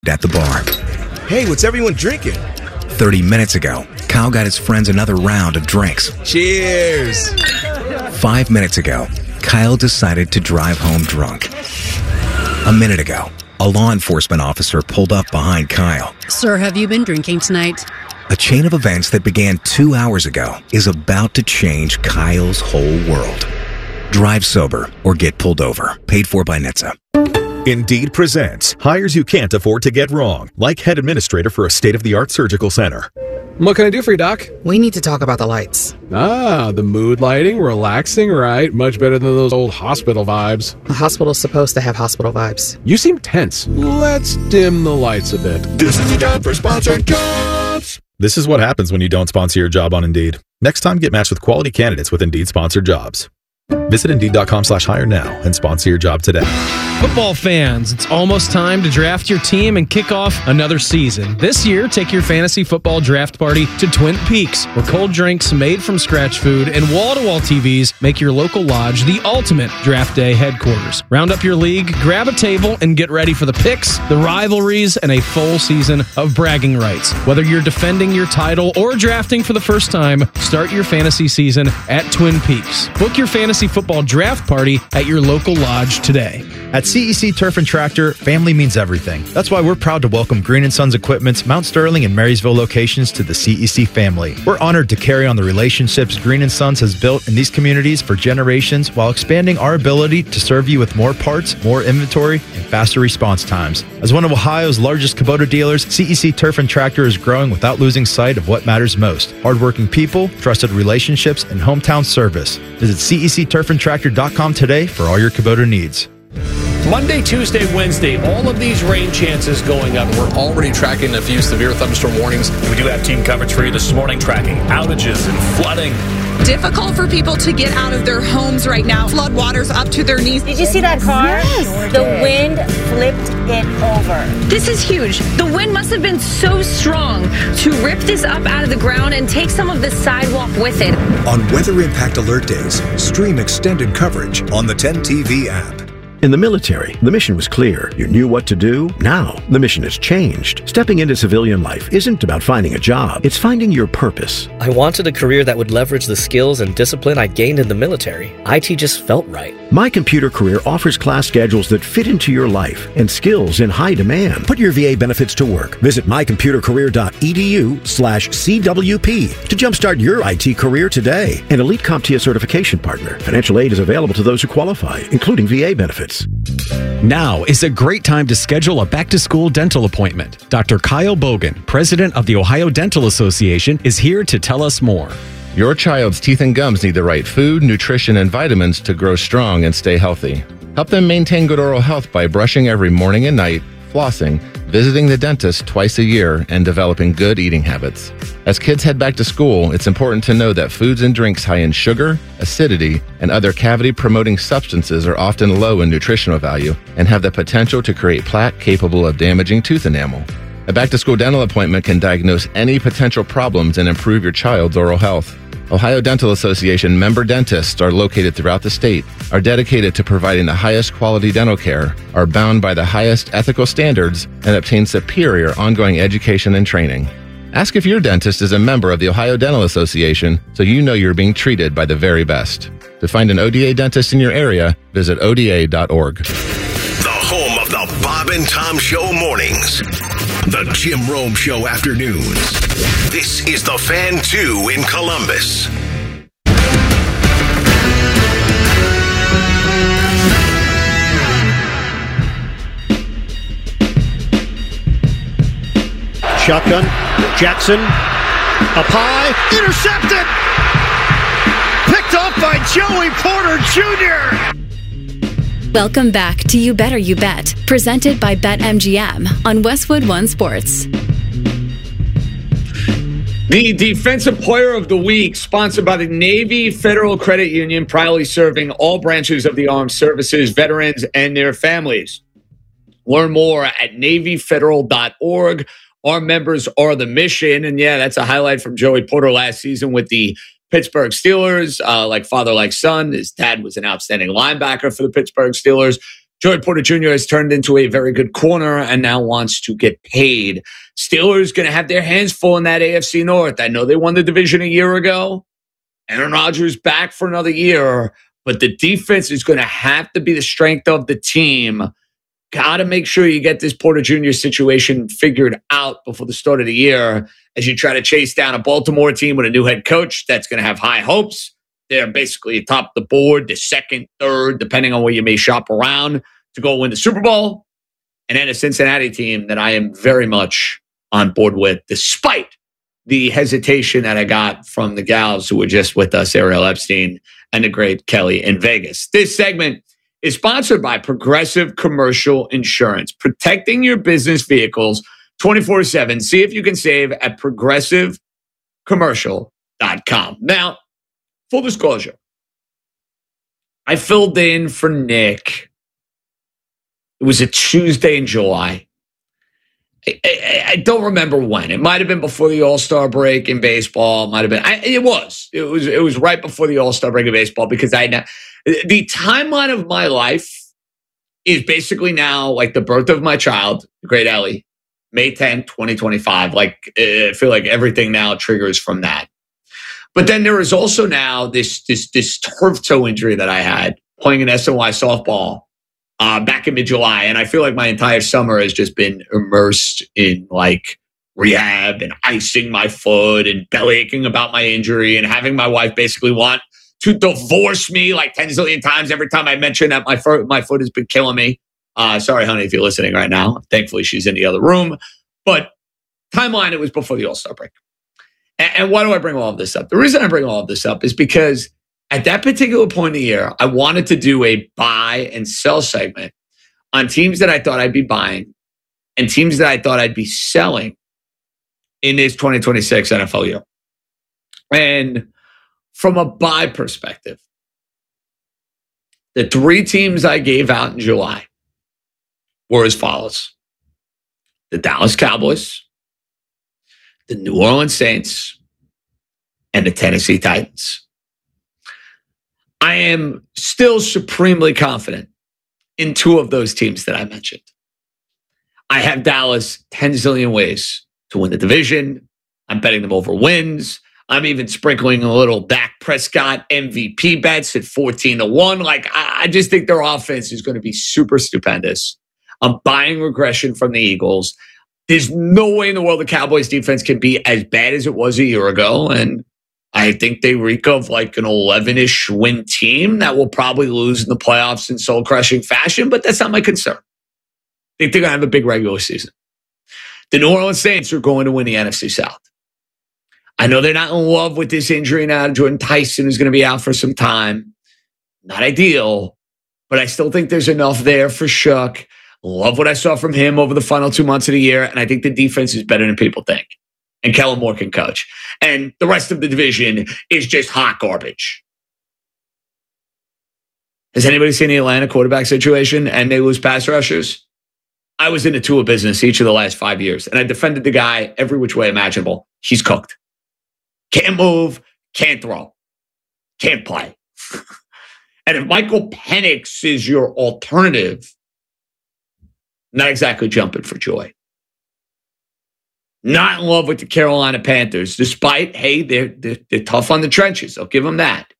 at the bar. Hey, what's everyone drinking? 30 minutes ago, Kyle got his friends another round of drinks. Cheers! 5 minutes ago, Kyle decided to drive home drunk. A minute ago, a law enforcement officer pulled up behind Kyle. Sir, have you been drinking tonight? A chain of events that began 2 hours ago is about to change Kyle's whole world. Drive sober or get pulled over. Paid for by NHTSA. Indeed presents hires you can't afford to get wrong, like head administrator for a state-of-the-art surgical center. What can I do for you, Doc? We need to talk about the lights. Ah, the mood lighting, relaxing, right? Much better than those old hospital vibes. A hospital's supposed to have hospital vibes. You seem tense. Let's dim the lights a bit. This is the time for sponsored jobs. This is what happens when you don't sponsor your job on Indeed. Next time, get matched with quality candidates with Indeed sponsored jobs. Visit Indeed.com/hire now and sponsor your job today. Football fans, it's almost time to draft your team and kick off another season. This year, take your fantasy football draft party to Twin Peaks, where cold drinks made from scratch food and wall-to-wall TVs make your local lodge the ultimate draft day headquarters. Round up your league, grab a table, and get ready for the picks, the rivalries, and a full season of bragging rights. Whether you're defending your title or drafting for the first time, start your fantasy season at Twin Peaks. Book your fantasy football draft party at your local lodge today. At CEC Turf and Tractor, family means everything. That's why we're proud to welcome Green & Sons Equipment's Mount Sterling and Marysville locations to the CEC family. We're honored to carry on the relationships Green & Sons has built in these communities for generations while expanding our ability to serve you with more parts, more inventory, and faster response times. As one of Ohio's largest Kubota dealers, CEC Turf and Tractor is growing without losing sight of what matters most: hardworking people, trusted relationships, and hometown service. Visit CECTurfandTractor.com today for all your Kubota needs. Monday, Tuesday, Wednesday, all of these rain chances going up. We're already tracking a few severe thunderstorm warnings. We do have team coverage for you this morning, tracking outages and flooding. Difficult for people to get out of their homes right now. Flood waters up to their knees. Did you see that car? Yes. The wind flipped it over. This is huge. The wind must have been so strong to rip this up out of the ground and take some of the sidewalk with it. On Weather Impact Alert Days, stream extended coverage on the 10 TV app. In the military, the mission was clear. You knew what to do. Now, the mission has changed. Stepping into civilian life isn't about finding a job. It's finding your purpose. I wanted a career that would leverage the skills and discipline I gained in the military. IT just felt right. My Computer Career offers class schedules that fit into your life and skills in high demand. Put your VA benefits to work. Visit mycomputercareer.edu/CWP to jumpstart your IT career today. An elite CompTIA certification partner. Financial aid is available to those who qualify, including VA benefits. Now is a great time to schedule a back-to-school dental appointment. Dr. Kyle Bogan, president of the Ohio Dental Association, is here to tell us more. Your child's teeth and gums need the right food, nutrition, and vitamins to grow strong and stay healthy. Help them maintain good oral health by brushing every morning and night, flossing, visiting the dentist twice a year, and developing good eating habits. As kids head back to school, it's important to know that foods and drinks high in sugar, acidity, and other cavity-promoting substances are often low in nutritional value and have the potential to create plaque capable of damaging tooth enamel. A back-to-school dental appointment can diagnose any potential problems and improve your child's oral health. Ohio Dental Association member dentists are located throughout the state, are dedicated to providing the highest quality dental care, are bound by the highest ethical standards, and obtain superior ongoing education and training. Ask if your dentist is a member of the Ohio Dental Association so you know you're being treated by the very best. To find an ODA dentist in your area, visit ODA.org. The home of the Bob and Tom Show mornings. The Jim Rome Show afternoons. This is the Fan 2 in Columbus. Shotgun, Jackson, up high, intercepted! Picked up by Joey Porter Jr. Welcome back to You Better You Bet, presented by BetMGM on Westwood One Sports. The Defensive Player of the Week, sponsored by the Navy Federal Credit Union, proudly serving all branches of the armed services, veterans, and their families. Learn more at NavyFederal.org. Our members are the mission. And yeah, that's a highlight from Joey Porter last season with the Pittsburgh Steelers. Like father, like son. His dad was an outstanding linebacker for the Pittsburgh Steelers. Joey Porter Jr. has turned into a very good corner and now wants to get paid. Steelers going to have their hands full in that AFC North. I know they won the division a year ago. Aaron Rodgers back for another year, but the defense is going to have to be the strength of the team. Got to make sure you get this Porter Jr. situation figured out before the start of the year as you try to chase down a Baltimore team with a new head coach that's going to have high hopes. They're basically atop the board, the second, third, depending on where you may shop around to go win the Super Bowl. And then a Cincinnati team that I am very much on board with, despite the hesitation that I got from the gals who were just with us, Ariel Epstein and the great Kelly in Vegas. This segment is sponsored by Progressive Commercial Insurance, protecting your business vehicles 24/7. See if you can save at progressivecommercial.com. Now, full disclosure, I filled in for Nick. It was a Tuesday in July. I don't remember when. It might have been before the All-Star break in baseball. It might have been. It was right before the All-Star break in baseball because the timeline of my life is basically now like the birth of my child, the great Ellie, May 10, 2025. Like I feel like everything now triggers from that. But then there is also now this turf toe injury that I had playing in SNY softball back in mid-July. And I feel like my entire summer has just been immersed in like rehab and icing my foot and belly aching about my injury and having my wife basically want to divorce me like 10 zillion times every time I mention that my foot has been killing me. Sorry, honey, if you're listening right now. Thankfully, she's in the other room. But timeline, it was before the All-Star break. And why do I bring all of this up? The reason I bring all of this up is because at that particular point in the year, I wanted to do a buy and sell segment on teams that I thought I'd be buying and teams that I thought I'd be selling in this 2026 NFL year. And from a buy perspective, the three teams I gave out in July were as follows: the Dallas Cowboys, the New Orleans Saints, and the Tennessee Titans. I am still supremely confident in two of those teams that I mentioned. I have Dallas 10 zillion ways to win the division. I'm betting them over wins. I'm even sprinkling a little Dak Prescott MVP bets at 14-1. Like, I just think their offense is going to be super stupendous. I'm buying regression from the Eagles. There's no way in the world the Cowboys defense can be as bad as it was a year ago. And I think they reek of like an 11-ish win team that will probably lose in the playoffs in soul-crushing fashion, but that's not my concern. I think they're going to have a big regular season. The New Orleans Saints are going to win the NFC South. I know they're not in love with this injury now. Jordan Tyson is going to be out for some time. Not ideal, but I still think there's enough there for Shook. Love what I saw from him over the final 2 months of the year, and I think the defense is better than people think. And Kellen Moore can coach. And the rest of the division is just hot garbage. Has anybody seen the Atlanta quarterback situation and they lose pass rushers? I was in the Tua business each of the last 5 years, and I defended the guy every which way imaginable. He's cooked. Can't move, can't throw, can't play. And if Michael Penix is your alternative, not exactly jumping for joy. Not in love with the Carolina Panthers, despite, hey, they're tough on the trenches. I'll give them that.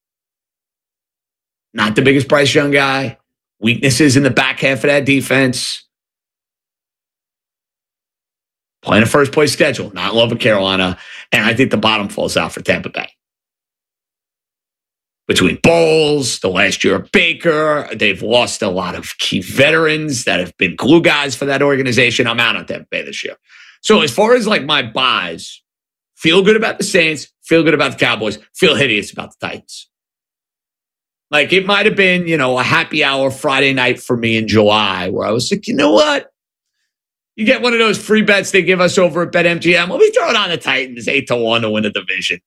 Not the biggest Bryce Young guy. Weaknesses in the back half of that defense. Playing a first-place schedule. Not in love with Carolina. And I think the bottom falls out for Tampa Bay. Between Bowles, the last year of Baker, they've lost a lot of key veterans that have been glue guys for that organization. I'm out on Tampa Bay this year. So as far as like my buys, feel good about the Saints, feel good about the Cowboys, feel hideous about the Titans. Like it might have been, a happy hour Friday night for me in July where I was like, you know what? You get one of those free bets they give us over at BetMGM. Let me throw it on the Titans 8-1 to win the division.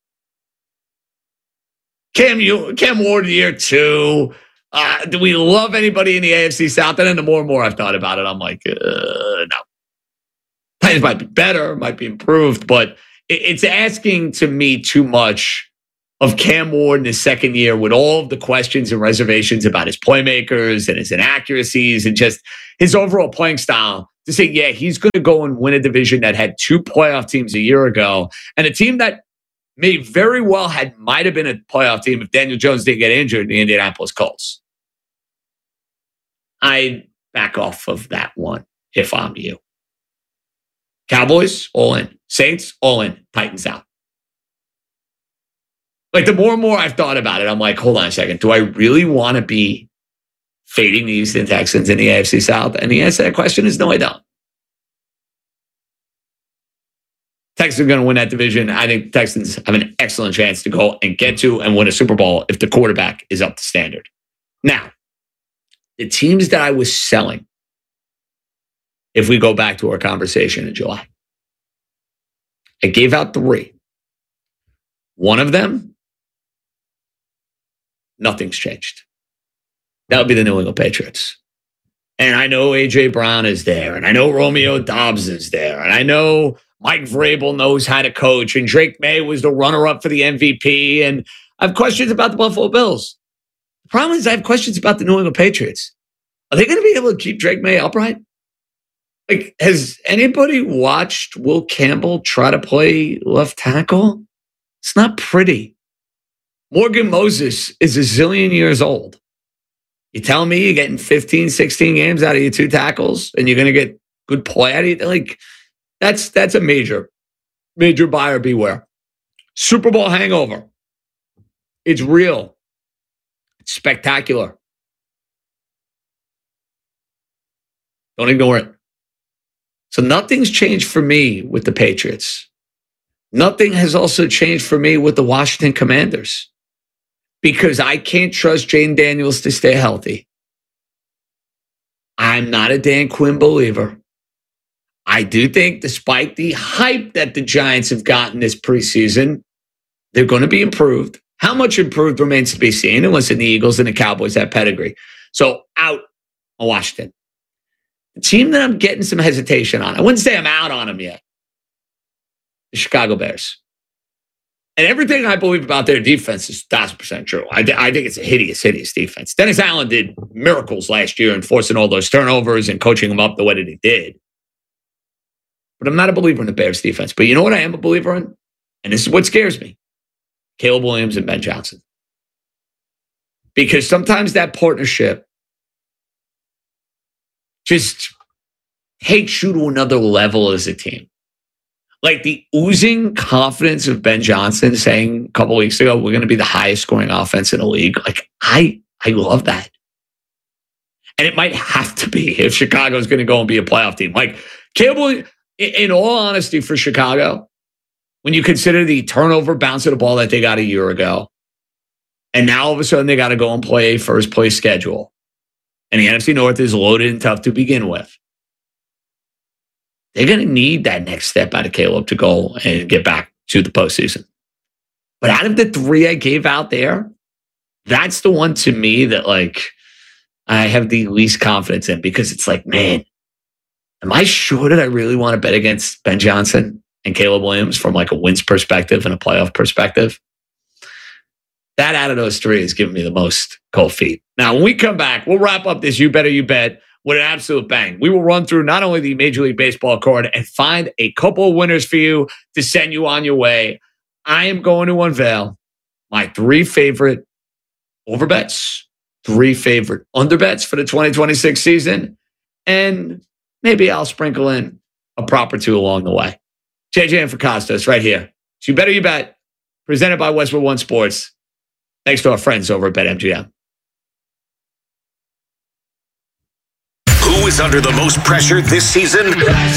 Cam Ward year 2. Do we love anybody in the AFC South? And then the more and more I've thought about it, I'm like, no. Titans might be better, might be improved, but it's asking to me too much of Cam Ward in his second year with all of the questions and reservations about his playmakers and his inaccuracies and just his overall playing style, to say, yeah, he's going to go and win a division that had 2 playoff teams a year ago and a team that may very well might have been a playoff team if Daniel Jones didn't get injured in the Indianapolis Colts. I'd back off of that one if I'm you. Cowboys, all in. Saints, all in. Titans out. Like, the more and more I've thought about it, I'm like, hold on a second. Do I really want to be fading the Houston Texans in the AFC South? And the answer to that question is no, I don't. Texans are going to win that division. I think Texans have an excellent chance to go and get to and win a Super Bowl if the quarterback is up to standard. Now, the teams that I was selling, if we go back to our conversation in July, I gave out 3. One of them, nothing's changed. That would be the New England Patriots. And I know A.J. Brown is there, and I know Romeo Doubs is there, and I know Mike Vrabel knows how to coach, and Drake May was the runner-up for the MVP, and I have questions about the Buffalo Bills. The problem is I have questions about the New England Patriots. Are they going to be able to keep Drake May upright? Like, has anybody watched Will Campbell try to play left tackle? It's not pretty. Morgan Moses is a zillion years old. You tell me you're getting 15, 16 games out of your 2 tackles and you're going to get good play out of it? Like, that's a major buyer beware. Super Bowl hangover. It's real. It's spectacular. Don't ignore it. So nothing's changed for me with the Patriots. Nothing has also changed for me with the Washington Commanders because I can't trust Jane Daniels to stay healthy. I'm not a Dan Quinn believer. I do think despite the hype that the Giants have gotten this preseason, they're going to be improved. How much improved remains to be seen. And listen, the Eagles and the Cowboys have pedigree. So out on Washington. The team that I'm getting some hesitation on, I wouldn't say I'm out on them yet, the Chicago Bears. And everything I believe about their defense is 1,000% true. I think it's a hideous, hideous defense. Dennis Allen did miracles last year in forcing all those turnovers and coaching them up the way that he did. But I'm not a believer in the Bears defense. But you know what I am a believer in? And this is what scares me. Caleb Williams and Ben Johnson. Because sometimes that partnership just takes you to another level as a team. Like the oozing confidence of Ben Johnson saying a couple weeks ago, we're going to be the highest scoring offense in the league. Like, I love that. And it might have to be if Chicago's going to go and be a playoff team. Like, Caleb, in all honesty, for Chicago, when you consider the turnover bounce of the ball that they got a year ago, and now all of a sudden they got to go and play a first place schedule, and the NFC North is loaded and tough to begin with, they're going to need that next step out of Caleb to go and get back to the postseason. But out of the 3 I gave out there, that's the one to me that, like, I have the least confidence in because it's like, man, am I sure that I really want to bet against Ben Johnson and Caleb Williams from like a wins perspective and a playoff perspective? That out of those 3 is giving me the most cold feet. Now, when we come back, we'll wrap up this You Better You Bet with an absolute bang. We will run through not only the Major League Baseball card and find a couple of winners for you to send you on your way. I am going to unveil my 3 favorite overbets, 3 favorite underbets for the 2026 season, and maybe I'll sprinkle in a prop or 2 along the way. JJ and Fracastos right here. So You Better You Bet, presented by Westwood One Sports. Thanks to our friends over at BetMGM. Who is under the most pressure this season?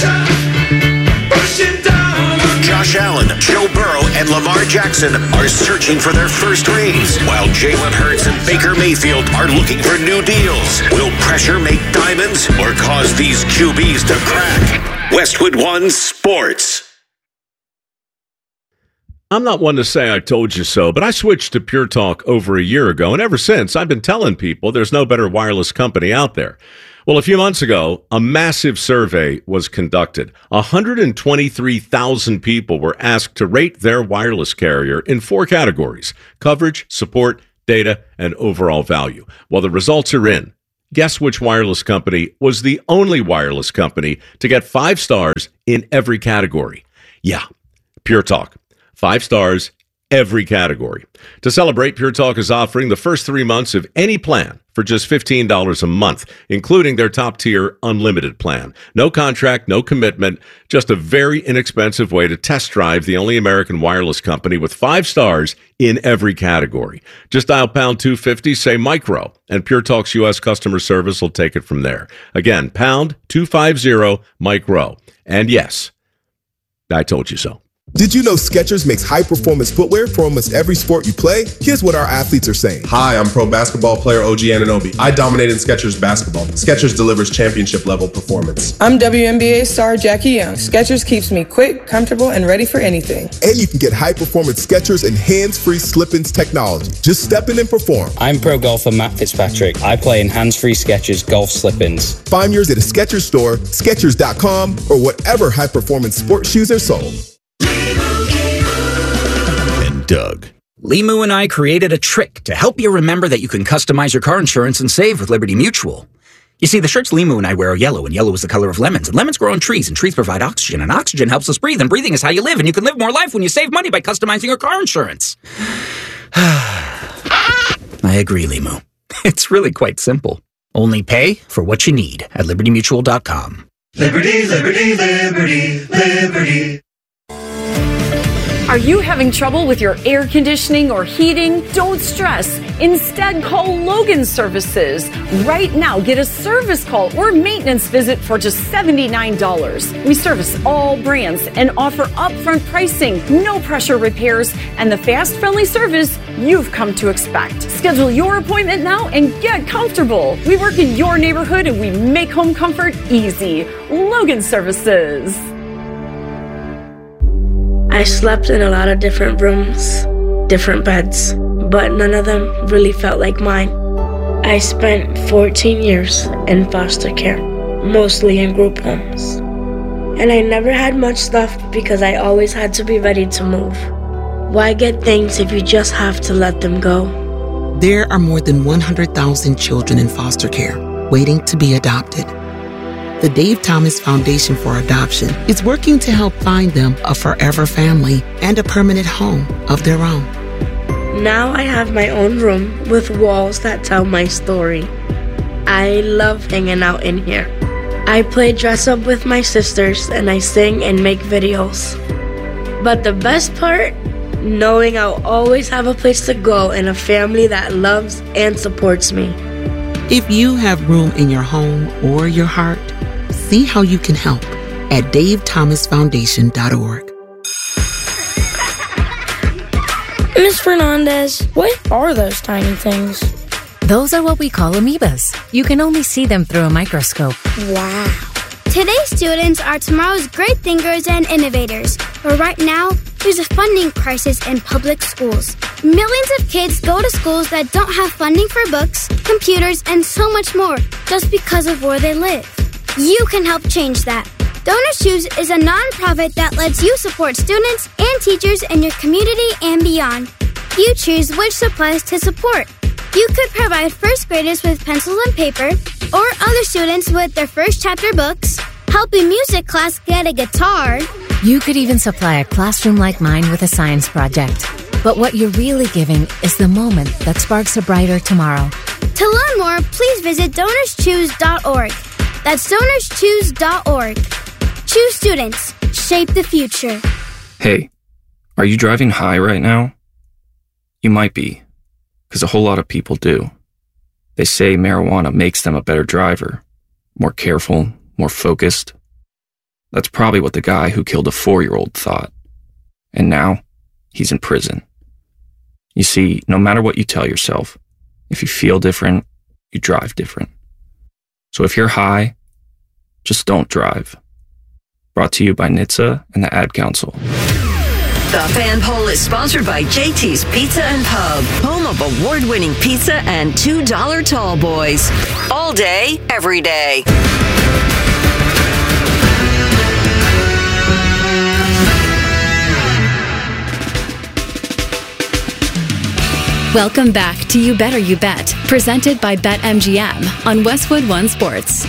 Josh Allen, Joe Burrow, and Lamar Jackson are searching for their first rings, while Jalen Hurts and Baker Mayfield are looking for new deals. Will pressure make diamonds or cause these QBs to crack? Westwood One Sports. I'm not one to say I told you so, but I switched to Pure Talk over a year ago, and ever since, I've been telling people there's no better wireless company out there. Well, a few months ago, a massive survey was conducted. 123,000 people were asked to rate their wireless carrier in 4 categories: coverage, support, data, and overall value. Well, the results are in. Guess which wireless company was the only wireless company to get 5 stars in every category? Yeah, Pure Talk. 5 stars, every category. To celebrate, Pure Talk is offering the first 3 months of any plan for just $15 a month, including their top-tier unlimited plan. No contract, no commitment, just a very inexpensive way to test drive the only American wireless company with 5 stars in every category. Just dial pound 250, say micro, and Pure Talk's U.S. customer service will take it from there. Again, pound 250 micro. And yes, I told you so. Did you know Skechers makes high-performance footwear for almost every sport you play? Here's what our athletes are saying. Hi, I'm pro basketball player OG Anunoby. I dominate in Skechers basketball. Skechers delivers championship-level performance. I'm WNBA star Jackie Young. Skechers keeps me quick, comfortable, and ready for anything. And you can get high-performance Skechers and hands-free slip-ins technology. Just step in and perform. I'm pro golfer Matt Fitzpatrick. I play in hands-free Skechers golf slip-ins. Find yours at a Skechers store, Skechers.com, or whatever high-performance sports shoes are sold. And Doug. Limu and I created a trick to help you remember that you can customize your car insurance and save with Liberty Mutual. You see, the shirts Limu and I wear are yellow, and yellow is the color of lemons, and lemons grow on trees, and trees provide oxygen, and oxygen helps us breathe, and breathing is how you live, and you can live more life when you save money by customizing your car insurance. I agree, Limu. It's really quite simple. Only pay for what you need at libertymutual.com. Liberty, liberty, liberty, liberty. Are you having trouble with your air conditioning or heating? Don't stress. Instead, call Logan Services. Right now, get a service call or maintenance visit for just $79. We service all brands and offer upfront pricing, no pressure repairs, and the fast, friendly service you've come to expect. Schedule your appointment now and get comfortable. We work in your neighborhood and we make home comfort easy. Logan Services. I slept in a lot of different rooms, different beds, but none of them really felt like mine. I spent 14 years in foster care, mostly in group homes. And I never had much stuff because I always had to be ready to move. Why get things if you just have to let them go? There are more than 100,000 children in foster care waiting to be adopted. The Dave Thomas Foundation for Adoption is working to help find them a forever family and a permanent home of their own. Now I have my own room with walls that tell my story. I love hanging out in here. I play dress up with my sisters and I sing and make videos. But the best part? Knowing I'll always have a place to go and a family that loves and supports me. If you have room in your home or your heart, see how you can help at davethomasfoundation.org. Ms. Fernandez, what are those tiny things? Those are what we call amoebas. You can only see them through a microscope. Wow. Today's students are tomorrow's great thinkers and innovators. But right now, there's a funding crisis in public schools. Millions of kids go to schools that don't have funding for books, computers, and so much more just because of where they live. You can help change that. Donors Choose is a nonprofit that lets you support students and teachers in your community and beyond. You choose which supplies to support. You could provide first graders with pencils and paper, or other students with their first chapter books, help a music class get a guitar. You could even supply a classroom like mine with a science project. But what you're really giving is the moment that sparks a brighter tomorrow. To learn more, please visit DonorsChoose.org. That's DonorsChoose.org. Choose students. Shape the future. Hey, are you driving high right now? You might be, because a whole lot of people do. They say marijuana makes them a better driver, more careful, more focused. That's probably what the guy who killed a 4-year-old thought. And now, he's in prison. You see, no matter what you tell yourself, if you feel different, you drive different. So if you're high, just don't drive. Brought to you by NHTSA and the Ad Council. The Fan Poll is sponsored by JT's Pizza and Pub, home of award-winning pizza and $2 tall boys. All day, every day. Welcome back to You Better You Bet, presented by BetMGM on Westwood One Sports.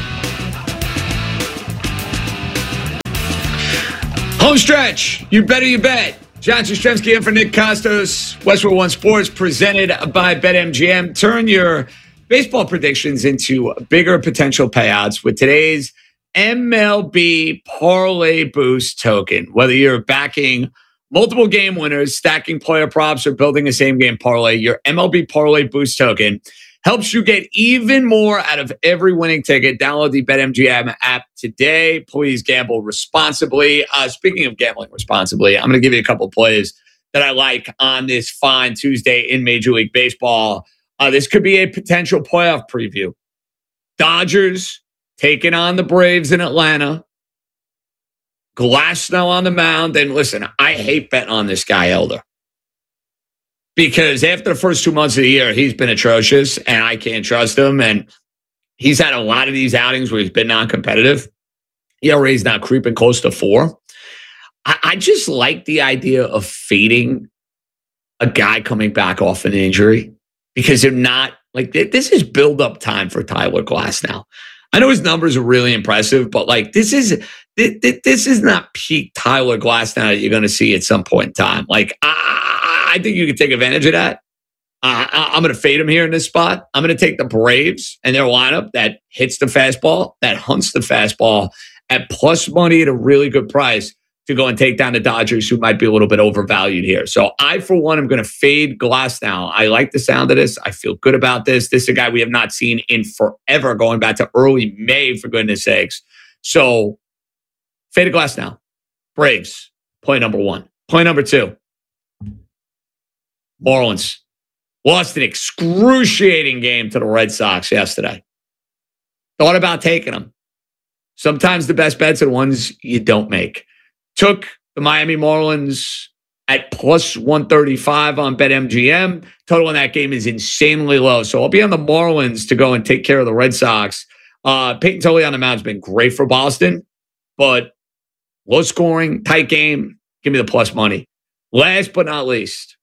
Home stretch, You Better You Bet. John Jastrzemski in for Nick Costos. Westwood One Sports presented by BetMGM. Turn your baseball predictions into bigger potential payouts with today's MLB Parlay Boost token. Whether you're backing multiple game winners, stacking player props, or building a same game parlay, your MLB Parlay Boost token helps you get even more out of every winning ticket. Download the BetMGM app today. Please gamble responsibly. Speaking of gambling responsibly, I'm going to give you a couple of plays that I like on this fine Tuesday in Major League Baseball. This could be a potential playoff preview. Dodgers taking on the Braves in Atlanta. Glasnow on the mound. And listen, I hate betting on this guy, Elder. Because after the first 2 months of the year, he's been atrocious, and I can't trust him. And he's had a lot of these outings where he's been non-competitive. ERA's now creeping close to 4. I just like the idea of fading a guy coming back off an injury because they're not like this is build-up time for Tyler Glasnow. I know his numbers are really impressive, but like this is not peak Tyler Glasnow that you're going to see at some point in time. Like I think you can take advantage of that. I'm going to fade him here in this spot. I'm going to take the Braves and their lineup that hits the fastball, that hunts the fastball at plus money at a really good price to go and take down the Dodgers, who might be a little bit overvalued here. So I, for one, am going to fade Glasnow. I like the sound of this. I feel good about this. This is a guy we have not seen in forever, going back to early May, for goodness sakes. So fade Glasnow. Braves, play number 1. Play number 2. Marlins lost an excruciating game to the Red Sox yesterday. Thought about taking them. Sometimes the best bets are the ones you don't make. Took the Miami Marlins at plus 135 on BetMGM. Total in that game is insanely low. So I'll be on the Marlins to go and take care of the Red Sox. Peyton Toley on the mound has been great for Boston, but low scoring, tight game. Give me the plus money. Last but not least,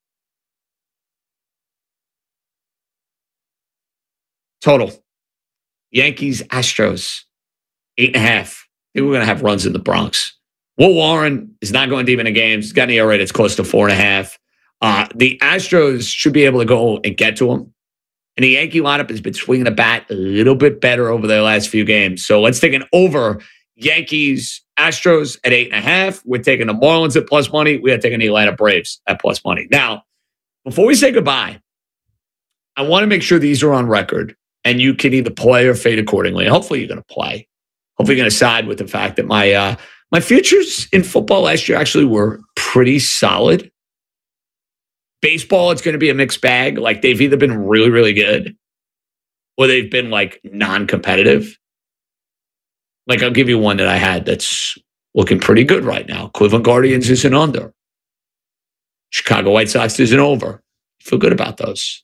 total. Yankees, Astros, 8.5. I think we're going to have runs in the Bronx. Will Warren is not going deep into games. He's got an ERA that's close to 4.5. The Astros should be able to go and get to him. And the Yankee lineup has been swinging the bat a little bit better over their last few games. So let's take an over Yankees, Astros at 8.5. We're taking the Marlins at plus money. We are taking the Atlanta Braves at plus money. Now, before we say goodbye, I want to make sure these are on record and you can either play or fade accordingly. Hopefully you're going to play. Hopefully you're going to side with the fact that my futures in football last year actually were pretty solid. Baseball, it's going to be a mixed bag. Like they've either been really, really good or they've been like non-competitive. Like I'll give you one that I had that's looking pretty good right now. Cleveland Guardians is an under. Chicago White Sox is an over. Feel good about those.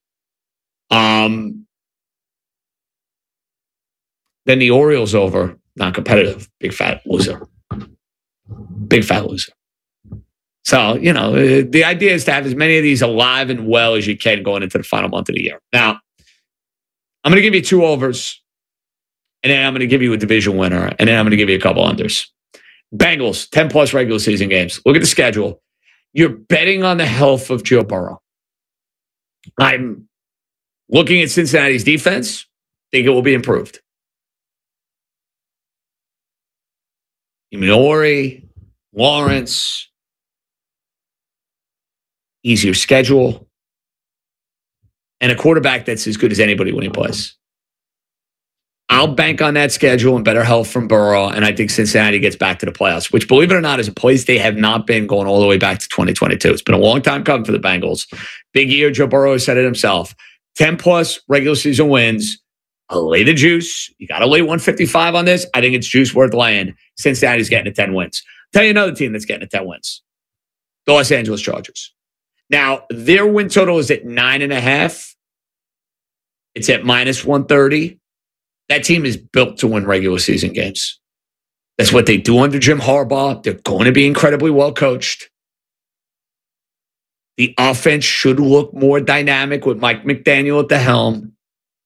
Then the Orioles over, non-competitive. Big fat loser. Big fat loser. So, the idea is to have as many of these alive and well as you can going into the final month of the year. Now, I'm going to give you 2 overs, and then I'm going to give you a division winner, and then I'm going to give you a couple unders. Bengals, 10-plus regular season games. Look at the schedule. You're betting on the health of Joe Burrow. I'm looking at Cincinnati's defense. Think it will be improved. Minori, Lawrence, easier schedule, and a quarterback that's as good as anybody when he plays. I'll bank on that schedule and better health from Burrow, and I think Cincinnati gets back to the playoffs, which, believe it or not, is a place they have not been going all the way back to 2022. It's been a long time coming for the Bengals. Big year, Joe Burrow said it himself. 10-plus regular season wins. I'll lay the juice. You got to lay 155 on this. I think it's juice worth laying. Cincinnati's getting to 10 wins. Tell you another team that's getting to 10 wins. the Los Angeles Chargers. Now, their win total is at 9.5. It's at -130. That team is built to win regular season games. That's what they do under Jim Harbaugh. They're going to be incredibly well coached. The offense should look more dynamic with Mike McDaniel at the helm.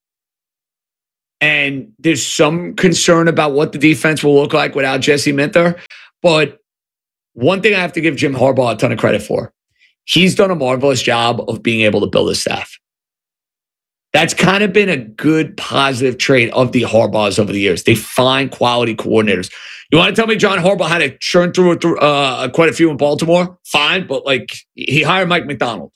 And there's some concern about what the defense will look like without Jesse Minter. But one thing I have to give Jim Harbaugh a ton of credit for, he's done a marvelous job of being able to build a staff. That's kind of been a good positive trait of the Harbaughs over the years. They find quality coordinators. You want to tell me John Harbaugh had to churn through quite a few in Baltimore? Fine, but he hired Mike Macdonald.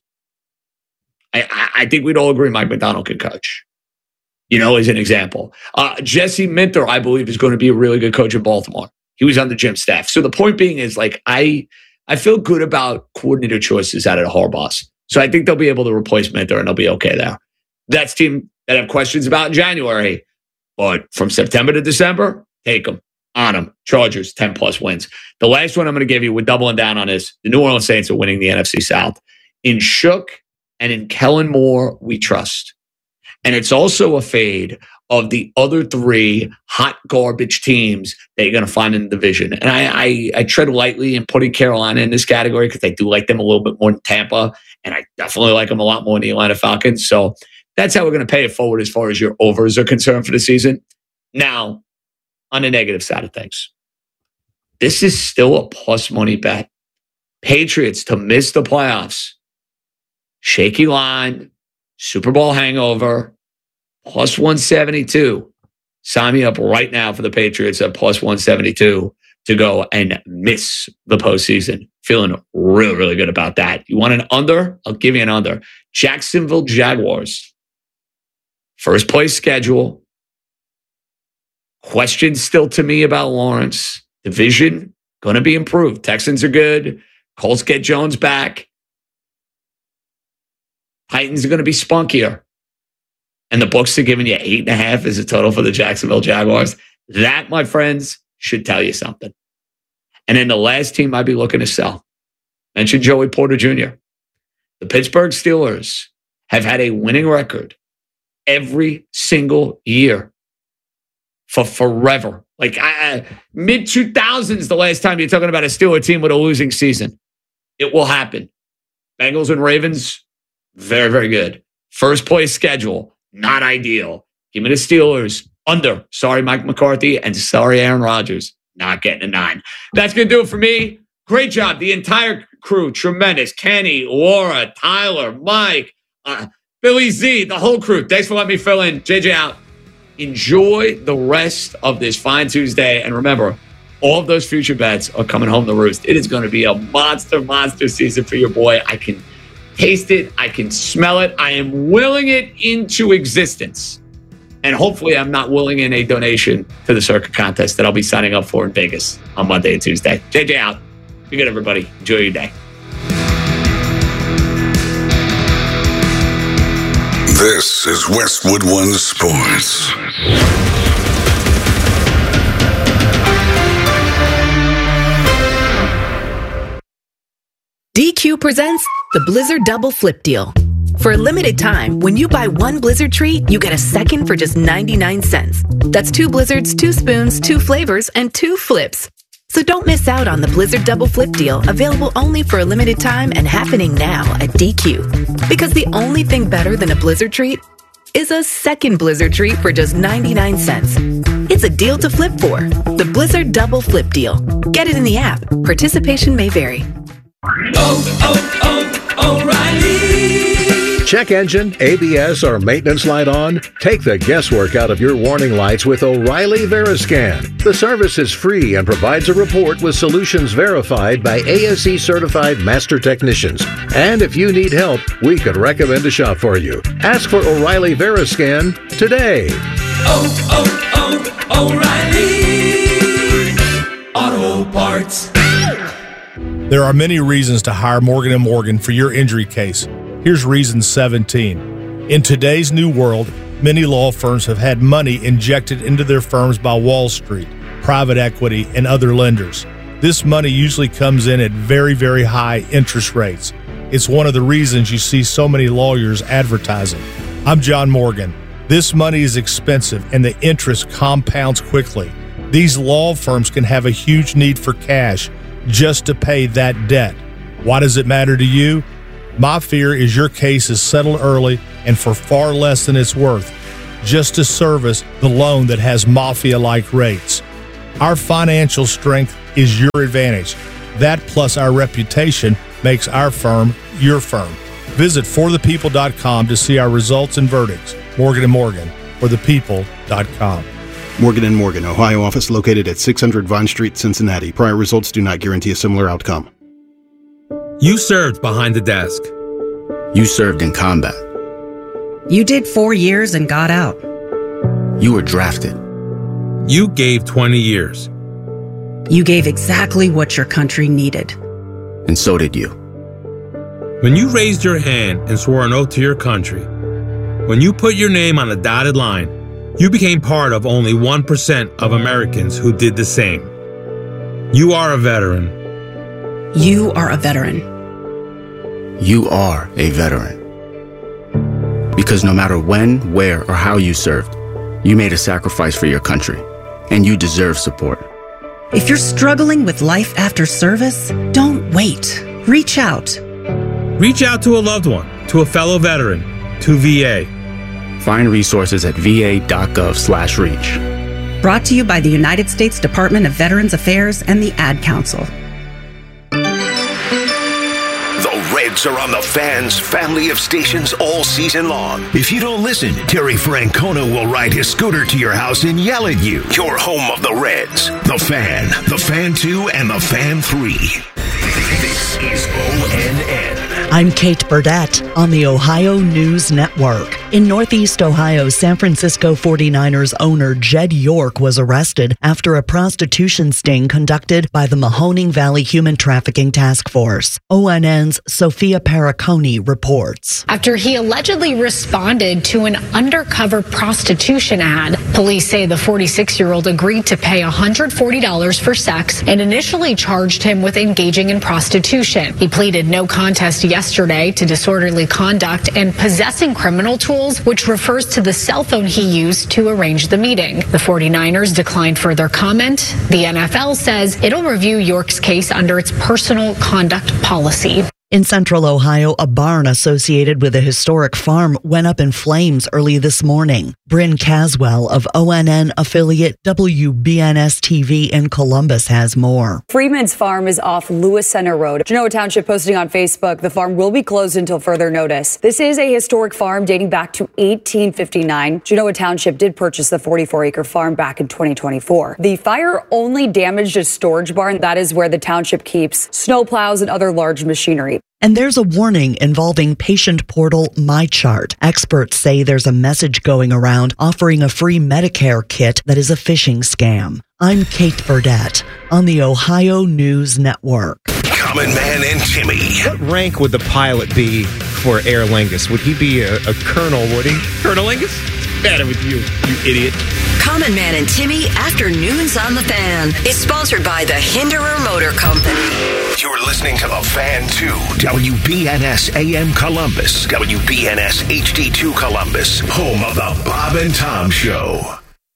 I think we'd all agree Mike Macdonald can coach. As an example. Jesse Minter, I believe, is going to be a really good coach in Baltimore. He was on the Jim staff. So the point being is, I feel good about coordinator choices out of the Harbaughs. So I think they'll be able to replace Minter and they'll be okay there. That's a team that I have questions about in January. But from September to December, take them. On them. Chargers, 10-plus wins. The last one I'm going to give you, we're doubling down on this. The New Orleans Saints are winning the NFC South. In Shook and in Kellen Moore, we trust. And it's also a fade of the other three hot garbage teams that you're going to find in the division. And I tread lightly in putting Carolina in this category because I do like them a little bit more than Tampa. And I definitely like them a lot more than the Atlanta Falcons. So that's how we're going to pay it forward as far as your overs are concerned for the season. Now, on the negative side of things, this is still a plus money bet. Patriots to miss the playoffs. Shaky line. Super Bowl hangover, plus 172. Sign me up right now for the Patriots at plus 172 to go and miss the postseason. Feeling really, really good about that. You want an under? I'll give you an under. Jacksonville Jaguars. First place schedule. Questions still to me about Lawrence. Division, going to be improved. Texans are good. Colts get Jones back. Titans are going to be spunkier. And the books are giving you 8.5 as a total for the Jacksonville Jaguars. That, my friends, should tell you something. And then the last team I'd be looking to sell. Mentioned Joey Porter Jr. The Pittsburgh Steelers have had a winning record every single year for forever. Mid-2000s the last time you're talking about a Steeler team with a losing season. It will happen. Bengals and Ravens, very, very good. First place schedule, not ideal. Give me the Steelers. Under. Sorry, Mike McCarthy. And sorry, Aaron Rodgers. Not getting a 9. That's going to do it for me. Great job. The entire crew. Tremendous. Kenny, Laura, Tyler, Mike, Billy Z, the whole crew. Thanks for letting me fill in. JJ out. Enjoy the rest of this fine Tuesday. And remember, all of those future bets are coming home to roost. It is going to be a monster season for your boy. I can taste it. I can smell it. I am willing it into existence. And hopefully I'm not willing in a donation to the Circuit contest that I'll be signing up for in Vegas on Monday and Tuesday. JJ out. Be good, everybody. Enjoy your day. This is Westwood One Sports. DQ presents the Blizzard Double Flip Deal. For a limited time, when you buy one Blizzard treat, you get a second for just 99 cents. That's 2 Blizzards, 2 spoons, 2 flavors, and 2 flips. So don't miss out on the Blizzard Double Flip Deal, available only for a limited time and happening now at DQ. Because the only thing better than a Blizzard treat is a second Blizzard treat for just 99 cents. It's a deal to flip for. The Blizzard Double Flip Deal. Get it in the app. Participation may vary. O'Reilly. Check engine, ABS, or maintenance light on? Take the guesswork out of your warning lights with O'Reilly Veriscan. The service is free and provides a report with solutions verified by ASE certified master technicians. And if you need help, we could recommend a shop for you. Ask for O'Reilly Veriscan today. O'Reilly Auto Parts. There are many reasons to hire Morgan & Morgan for your injury case. Here's reason 17. In today's new world, many law firms have had money injected into their firms by Wall Street, private equity, and other lenders. This money usually comes in at very, very high interest rates. It's one of the reasons you see so many lawyers advertising. I'm John Morgan. This money is expensive and the interest compounds quickly. These law firms can have a huge need for cash just to pay that debt. Why does it matter to you? My fear is your case is settled early and for far less than it's worth, just to service the loan that has mafia-like rates. Our financial strength is your advantage. That plus our reputation makes our firm your firm. Visit forthepeople.com to see our results and verdicts. Morgan & Morgan, forthepeople.com. Morgan & Morgan, Ohio office located at 600 Vine Street, Cincinnati. Prior results do not guarantee a similar outcome. You served behind the desk. You served in combat. You did 4 years and got out. You were drafted. You gave 20 years. You gave exactly what your country needed. And so did you. When you raised your hand and swore an oath to your country, when you put your name on a dotted line, you became part of only 1% of Americans who did the same. You are a veteran. You are a veteran. You are a veteran. Because no matter when, where, or how you served, you made a sacrifice for your country, and you deserve support. If you're struggling with life after service, don't wait. Reach out. Reach out to a loved one, to a fellow veteran, to VA. Find resources at va.gov/reach. Brought to you by the United States Department of Veterans Affairs and the Ad Council. The Reds are on the Fan's family of stations all season long. If you don't listen, Terry Francona will ride his scooter to your house and yell at you. Your home of the Reds, the Fan, the Fan 2, and the Fan 3. This is ONN. I'm Kate Burdett on the Ohio News Network. In Northeast Ohio, San Francisco 49ers owner Jed York was arrested after a prostitution sting conducted by the Mahoning Valley Human Trafficking Task Force. ONN's Sophia Paraconi reports. After he allegedly responded to an undercover prostitution ad, police say the 46-year-old agreed to pay $140 for sex and initially charged him with engaging in prostitution. He pleaded no contest yesterday to disorderly conduct and possessing criminal tools, which refers to the cell phone he used to arrange the meeting. The 49ers declined further comment. The NFL says it'll review York's case under its personal conduct policy. In central Ohio, a barn associated with a historic farm went up in flames early this morning. Bryn Caswell of ONN affiliate WBNS-TV in Columbus has more. Freeman's Farm is off Lewis Center Road. Genoa Township posting on Facebook, the farm will be closed until further notice. This is a historic farm dating back to 1859. Genoa Township did purchase the 44-acre farm back in 2024. The fire only damaged a storage barn. That is where the township keeps snowplows and other large machinery. And there's a warning involving patient portal MyChart. Experts say there's a message going around offering a free Medicare kit that is a phishing scam. I'm Kate Burdett on the Ohio News Network. Common Man and Timmy. What rank would the pilot be for Aer Lingus? Would he be a colonel, would he? Colonel Lingus? Better with you, you idiot. Common Man and Timmy Afternoons on the Fan is sponsored by the Hinderer Motor Company. You're listening to the Fan 2, WBNS AM Columbus, WBNS HD2 Columbus, home of the Bob and Tom Show.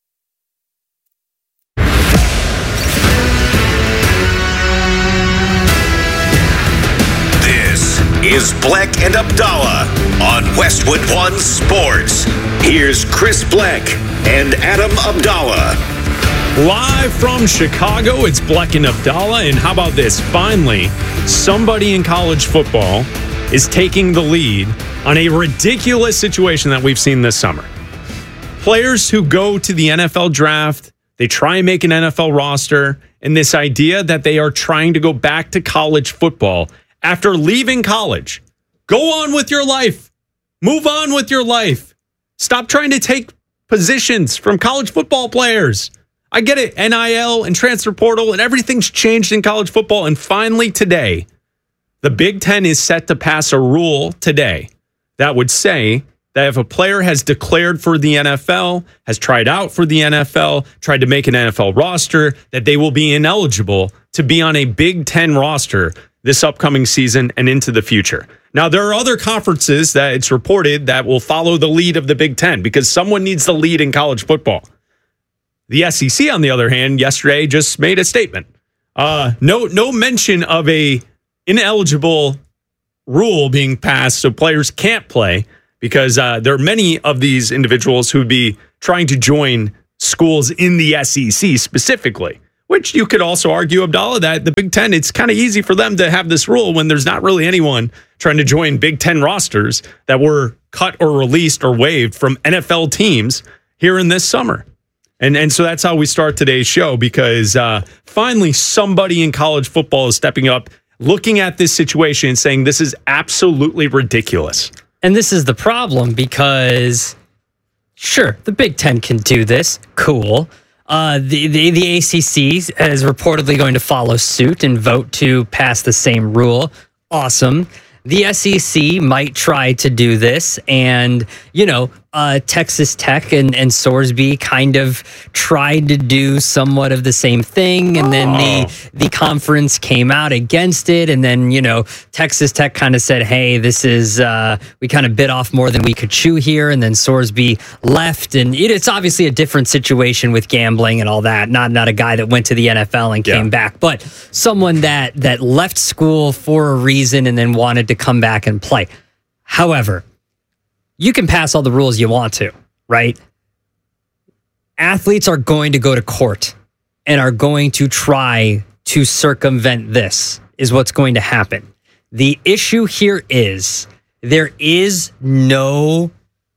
This is Bleck and Abdallah on Westwood One Sports. Here's Chris Bleck and Adam Abdallah. Live from Chicago, it's Bleck and Abdallah. And how about this? Finally, somebody in college football is taking the lead on a ridiculous situation that we've seen this summer. Players who go to the NFL draft, they try and make an NFL roster, and this idea that they are trying to go back to college football after leaving college. Go on with your life. Move on with your life. Stop trying to take positions from college football players. I get it. NIL and transfer portal and everything's changed in college football. And finally today, the Big Ten is set to pass a rule today that would say that if a player has declared for the NFL, has tried out for the NFL, tried to make an NFL roster, that they will be ineligible to be on a Big Ten roster this upcoming season and into the future. Now, there are other conferences that it's reported that will follow the lead of the Big Ten because someone needs the lead in college football. The SEC, on the other hand, yesterday just made a statement. No mention of a ineligible rule being passed so players can't play because there are many of these individuals who would be trying to join schools in the SEC specifically, which you could also argue, Abdallah, that the Big Ten, it's kind of easy for them to have this rule when there's not really anyone trying to join Big Ten rosters that were cut or released or waived from NFL teams here in this summer. And so that's how we start today's show because finally somebody in college football is stepping up, looking at this situation and saying this is absolutely ridiculous. And this is the problem because, sure, the Big Ten can do this. Cool. The ACC is reportedly going to follow suit and vote to pass the same rule. Awesome. The SEC might try to do this, and, Texas Tech and Sorsby kind of tried to do somewhat of the same thing, and then the conference came out against it, and then, Texas Tech kind of said, hey, this is, we kind of bit off more than we could chew here, and then Sorsby left, and it's obviously a different situation with gambling and all that, not a guy that went to the NFL and came back, but someone that left school for a reason and then wanted to come back and play. However, you can pass all the rules you want to, right? Athletes are going to go to court and are going to try to circumvent this, is what's going to happen. The issue here is there is no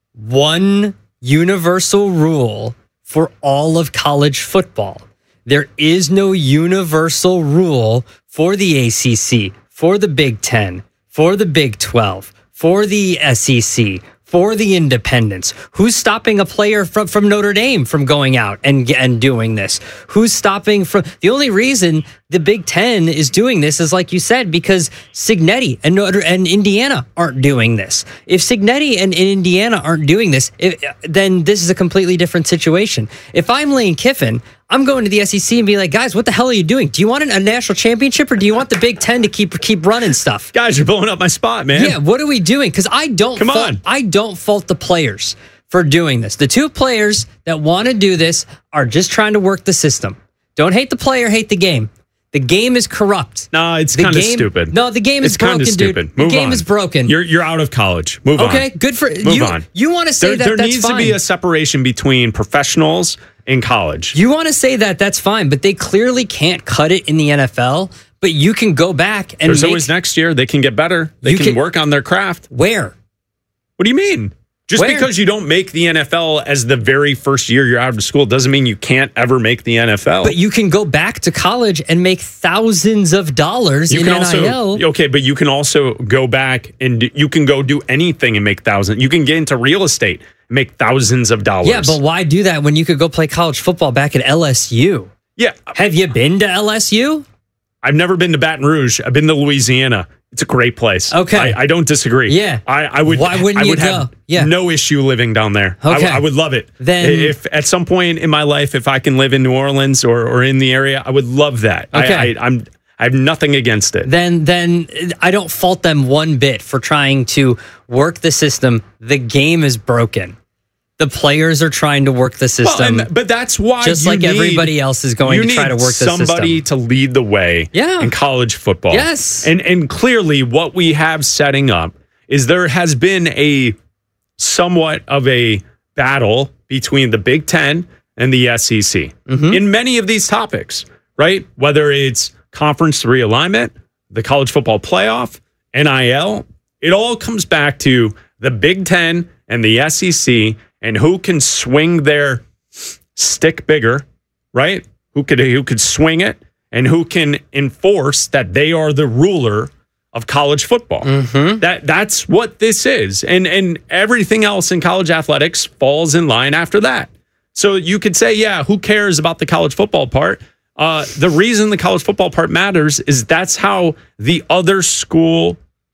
one universal rule for all of college football. There is no universal rule for the ACC, for the Big Ten, for the Big 12, for the SEC, for the independents. Who's stopping a player from Notre Dame from going out and doing this? Who's stopping from... The only reason the Big Ten is doing this is, like you said, because Cignetti and Indiana aren't doing this. If Cignetti and Indiana aren't doing this, then this is a completely different situation. If I'm Lane Kiffin, I'm going to the SEC and be like, guys, what the hell are you doing? Do you want a national championship or do you want the Big Ten to keep running stuff? Guys, you're blowing up my spot, man. Yeah, what are we doing? Because I don't fault the players for doing this. The two players that want to do this are just trying to work the system. Don't hate the player, hate the game. The game is corrupt. No, it's kind of stupid. No, the game is broken, dude. The game is broken. You're out of college. Move on. Okay, good for you. Move on. You want to say there that's needs fine. to be a separation between professionals in college. You want to say that's fine, but they clearly can't cut it in the NFL. But you can go back and there's always next year. They can get better. They can work on their craft. Where? What do you mean? Just because you don't make the NFL as the very first year you're out of school doesn't mean you can't ever make the NFL. But you can go back to college and make thousands of dollars in NIL. Okay, but you can also go back and you can go do anything and make thousands. You can get into real estate and make thousands of dollars. Yeah, but why do that when you could go play college football back at LSU? Yeah. Have you been to LSU? I've never been to Baton Rouge. I've been to Louisiana. It's a great place. Okay. I don't disagree. Yeah. I would. Why wouldn't you have go? No issue living down there. Okay. I would love it. Then, if at some point in my life, if I can live in New Orleans or in the area, I would love that. Okay. I have nothing against it. Then I don't fault them one bit for trying to work the system. The game is broken. The players are trying to work the system. Well, but that's why just like everybody else is going to try to work the system. Somebody to lead the way in college football. Yes. And clearly what we have setting up is there has been a somewhat of a battle between the Big Ten and the SEC in many of these topics, right? Whether it's conference realignment, the college football playoff, NIL, it all comes back to the Big Ten and the SEC and who can swing their stick bigger, right? Who could swing it and who can enforce that they are the ruler of college football. That's what this is. And everything else in college athletics falls in line after that. So you could say, yeah, who cares about the college football part? The reason the college football part matters is that's how the other school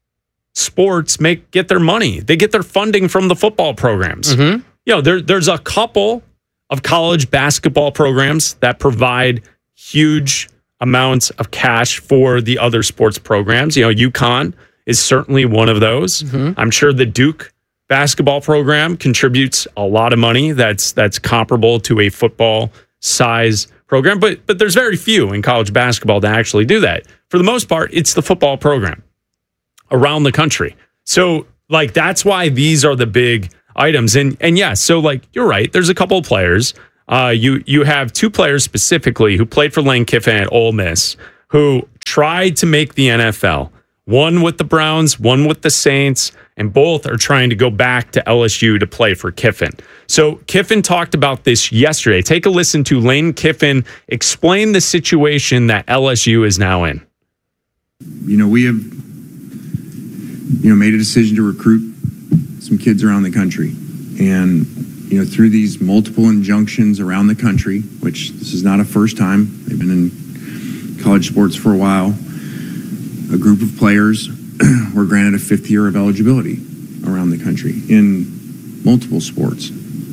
sports get their money. They get their funding from the football programs. There's a couple of college basketball programs that provide huge amounts of cash for the other sports programs. UConn is certainly one of those. Mm-hmm. I'm sure the Duke basketball program contributes a lot of money that's comparable to a football size program, but there's very few in college basketball that actually do that. For the most part, it's the football program around the country. So that's why these are the big items. And yes, so you're right. There's a couple of players. You have two players specifically who played for Lane Kiffin at Ole Miss who tried to make the NFL. One with the Browns, one with the Saints, and both are trying to go back to LSU to play for Kiffin. So Kiffin talked about this yesterday. Take a listen to Lane Kiffin explain the situation that LSU is now in. We have, made a decision to recruit some kids around the country. And, through these multiple injunctions around the country, which this is not a first time, they've been in college sports for a while, a group of players were granted a fifth year of eligibility around the country in multiple sports.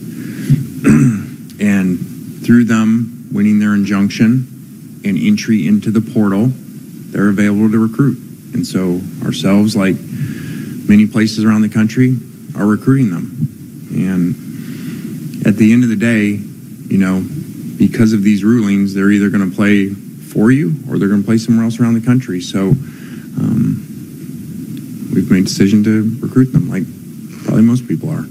And through them winning their injunction and entry into the portal, they're available to recruit. And so ourselves, like many places around the country, are recruiting them. And at the end of the day, because of these rulings, they're either going to play for you or they're going to play somewhere else around the country. So we've made a decision to recruit them like probably most people are.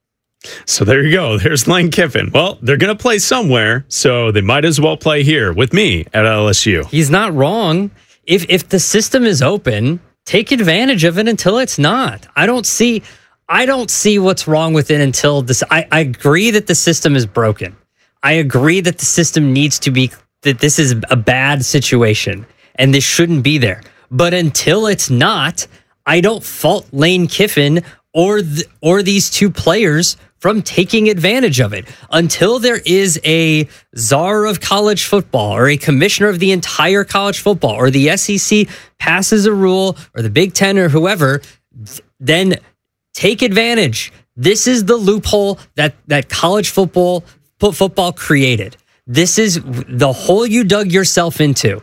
So there you go. There's Lane Kiffin. Well, they're going to play somewhere, so they might as well play here with me at LSU. He's not wrong. If the system is open, take advantage of it until it's not. I don't see what's wrong with it until this. I agree that the system is broken. I agree that the system needs to be, that this is a bad situation and this shouldn't be there. But until it's not, I don't fault Lane Kiffin or these two players from taking advantage of it. Until there is a czar of college football or a commissioner of the entire college football or the SEC passes a rule or the Big Ten or whoever, then take advantage. This is the loophole that college football created. This is the hole you dug yourself into.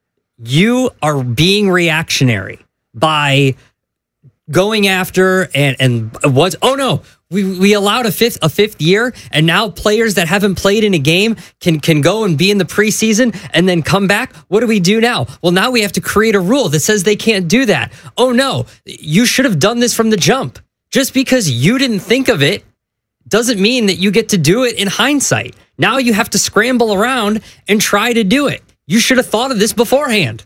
You are being reactionary by going after and what's, oh no, we allowed a fifth year, and now players that haven't played in a game can go and be in the preseason and then come back. What do we do now? Well, now we have to create a rule that says they can't do that. Oh no, you should have done this from the jump. Just because you didn't think of it doesn't mean that you get to do it in hindsight. Now you have to scramble around and try to do it. You should have thought of this beforehand.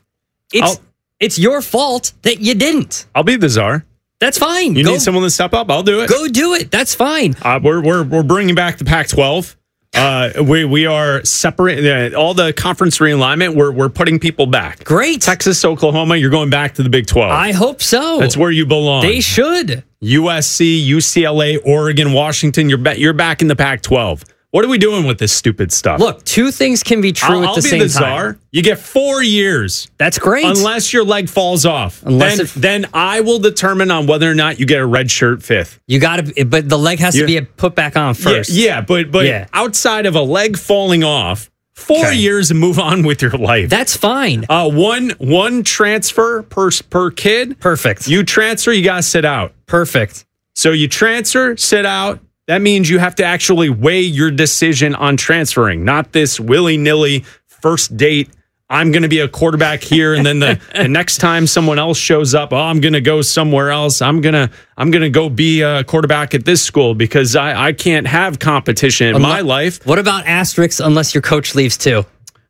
It's your fault that you didn't. I'll be the czar. That's fine. You need someone to step up? I'll do it. Go do it. That's fine. We're bringing back the Pac-12. We are separate. All the conference realignment. We're putting people back. Great. Texas, Oklahoma. You're going back to the Big 12. I hope so. That's where you belong. They should. USC, UCLA, Oregon, Washington. You're back in the Pac-12. What are we doing with this stupid stuff? Look, two things can be true at the same time. I'll be the czar. You get 4 years. That's great. Unless your leg falls off. Then I will determine on whether or not you get a red shirt fifth. You got to, but the leg has to be put back on first. Yeah, but outside of a leg falling off, 4 years and move on with your life. That's fine. One transfer per kid. Perfect. You transfer, you got to sit out. Perfect. So you transfer, sit out. That means you have to actually weigh your decision on transferring, not this willy-nilly first date. I'm going to be a quarterback here, and then the next time someone else shows up, I'm going to go somewhere else. I'm gonna go be a quarterback at this school because I can't have competition in my life. What about asterisks unless your coach leaves too?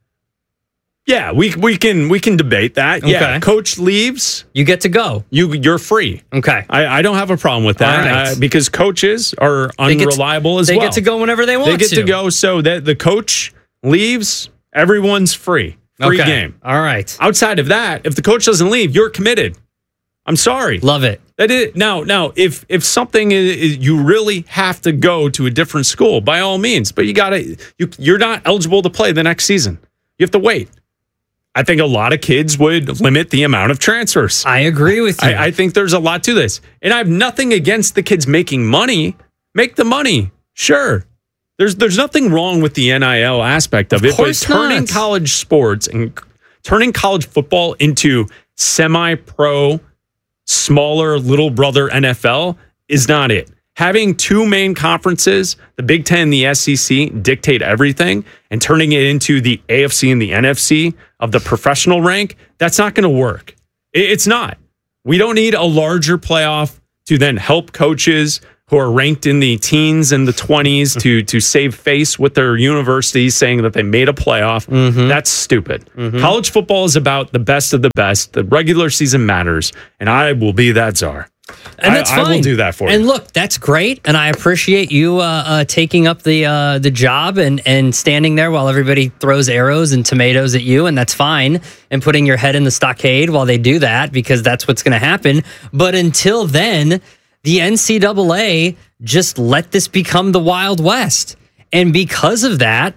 Yeah, we can debate that. Okay. Yeah, coach leaves, you get to go. You're free. Okay, I don't have a problem with that right. Because coaches are unreliable as well. They get to go whenever they want. They get to go, so that the coach leaves, everyone's free. Free game. All right. Outside of that, if the coach doesn't leave, you're committed. I'm sorry. Love it. That is now. If something is, you really have to go to a different school, by all means. But you're not eligible to play the next season. You have to wait. I think a lot of kids would limit the amount of transfers. I agree with you. I think there's a lot to this. And I have nothing against the kids making money. Make the money. Sure. There's nothing wrong with the NIL aspect of it. But turning college sports and turning college football into semi-pro, smaller little brother NFL is not it. Having two main conferences, the Big Ten and the SEC, dictate everything, and turning it into the AFC and the NFC of the professional rank, that's not going to work. It's not. We don't need a larger playoff to then help coaches who are ranked in the teens and the 20s to save face with their universities saying that they made a playoff. That's stupid. College football is about the best of the best. The regular season matters, and I will be that czar. And that's fine. I will do that for you. And look, that's great, and I appreciate you taking up the job and standing there while everybody throws arrows and tomatoes at you, and that's fine, and putting your head in the stockade while they do that, because that's what's going to happen. But until then, the NCAA just let this become the Wild West. And because of that,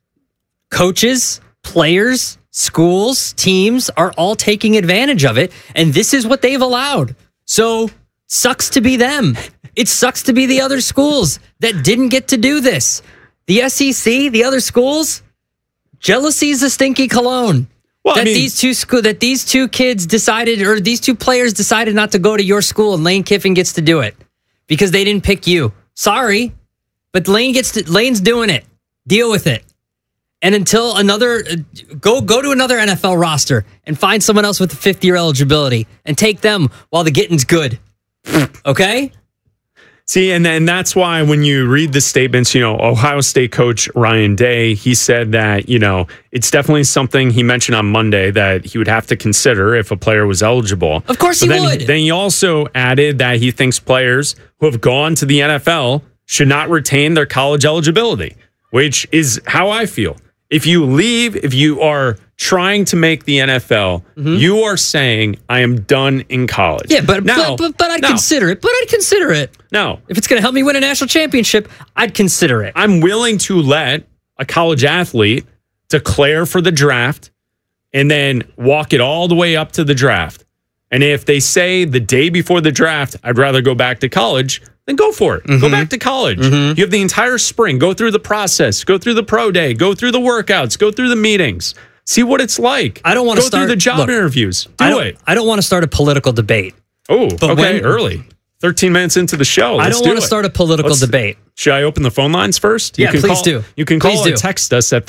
coaches, players, schools, teams are all taking advantage of it, and this is what they've allowed. So, sucks to be them. It sucks to be the other schools that didn't get to do this. The SEC, the other schools, jealousy is a stinky cologne. Well, these two kids decided, or these two players decided not to go to your school, and Lane Kiffin gets to do it because they didn't pick you. Sorry, but Lane's doing it. Deal with it. And until go to another NFL roster and find someone else with a 5th-year eligibility and take them while the getting's good. Okay? See, and that's why when you read the statements, Ohio State coach Ryan Day, he said that, it's definitely something he mentioned on Monday that he would have to consider if a player was eligible. Of course he would. Then he also added that he thinks players who have gone to the NFL should not retain their college eligibility, which is how I feel. If you leave, if you are trying to make the NFL, you are saying, I am done in college. Yeah, but I'd consider it. But I'd consider it. No. If it's going to help me win a national championship, I'd consider it. I'm willing to let a college athlete declare for the draft and then walk it all the way up to the draft. And if they say the day before the draft, I'd rather go back to college, then go for it. Go back to college. You have the entire spring. Go through the process. Go through the pro day. Go through the workouts. Go through the meetings. See what it's like. I don't want to go through the job interviews. Do it. I don't want to start a political debate. Oh, okay. Early. 13 minutes into the show. I don't want to start a political debate. Should I open the phone lines first? Yeah, please do. You can call or text us at